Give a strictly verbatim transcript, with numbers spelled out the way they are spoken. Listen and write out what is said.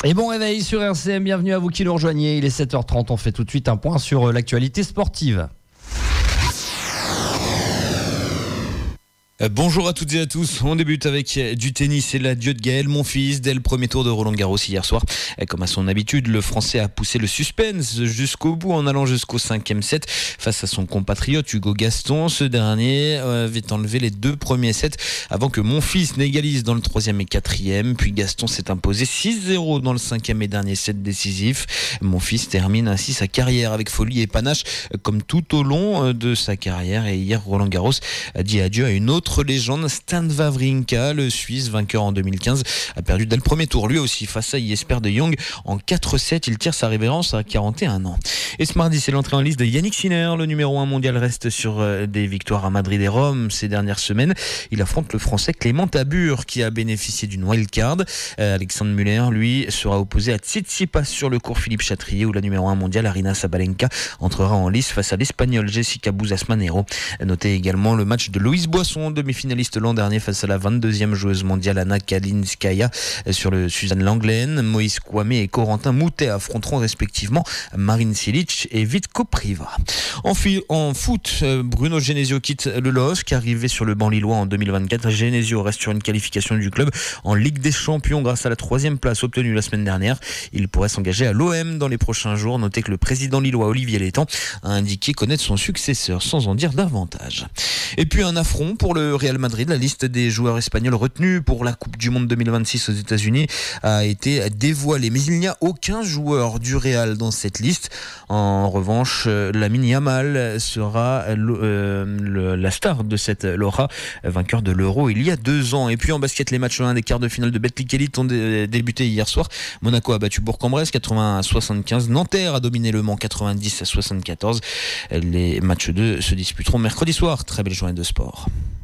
Et bon réveil sur R C M, bienvenue à vous qui nous rejoignez. Il est sept heures trente, on fait tout de suite un point sur l'actualité sportive. Bonjour à toutes et à tous, on débute avec du tennis et l'adieu de Gaël Monfils dès le premier tour de Roland-Garros hier soir. Comme à son habitude, le Français a poussé le suspense jusqu'au bout en allant jusqu'au cinquième set face à son compatriote Hugo Gaston. Ce dernier avait enlevé les deux premiers sets avant que Monfils n'égalise dans le troisième et quatrième. Puis Gaston s'est imposé six zéro dans le cinquième et dernier set décisif. Monfils termine ainsi sa carrière avec folie et panache comme tout au long de sa carrière. Et hier, Roland-Garros a dit adieu à une autre légende, Stan Wawrinka, le Suisse vainqueur en deux mille quinze, a perdu dès le premier tour lui aussi face à Jesper de Jong en quatre sept. Il tire sa révérence à quarante et un ans. Et ce mardi, c'est l'entrée en liste de Yannick Sinner. Le numéro un mondial reste sur des victoires à Madrid et Rome ces dernières semaines. Il affronte le Français Clément Tabur qui a bénéficié d'une wildcard. Euh, Alexandre Muller, lui, sera opposé à Tsitsipas sur le cours Philippe Chatrier où la numéro un mondiale Aryna Sabalenka entrera en lice face à l'Espagnole Jessica Buzas-Manero. Notez également le match de Loïs Boisson, demi-finaliste l'an dernier face à la vingt-deuxième joueuse mondiale Anna Kalinskaya sur le Suzanne Lenglen. Moïse Kouamé et Corentin Moutet affronteront respectivement Marin Cilic et Vit Kopriva. En, fi- en foot, Bruno Genesio quitte le L O S C, arrivé sur le banc lillois en deux mille vingt-quatre. Genesio reste sur une qualification du club en Ligue des Champions grâce à la troisième place obtenue la semaine dernière. Il pourrait s'engager à l'O M dans les prochains jours. Notez que le président lillois Olivier Létang a indiqué connaître son successeur sans en dire davantage. Et puis un affront pour le Real Madrid. La liste des joueurs espagnols retenus pour la Coupe du Monde deux mille vingt-six aux États-Unis a été dévoilée, mais il n'y a aucun joueur du Real dans cette liste. En revanche, Lamine Yamal sera euh, le, la star de cette Laura, vainqueur de l'Euro il y a deux ans. Et puis en basket, les matchs un des quarts de finale de Betclic Elite ont dé- débuté hier soir. Monaco a battu Bourg-en-Bresse quatre-vingts à soixante-quinze. Nanterre a dominé Le Mans quatre-vingt-dix à soixante-quatorze. Les matchs deux se disputeront mercredi soir. Très belle journée de sport.